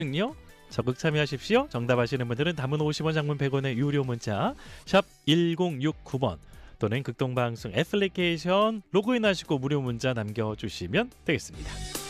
요 적극 참여하십시오. 정답 아시는 분들은 담은 50원, 장문 100원의 유료 문자 샵 1069번 또는 극동방송 애플리케이션 로그인하시고 무료 문자 남겨주시면 되겠습니다.